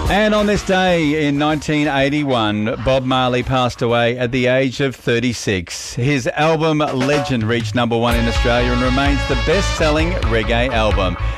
And on this day in 1981, Bob Marley passed away at the age of 36. His album Legend reached number one in Australia and remains the best-selling reggae album.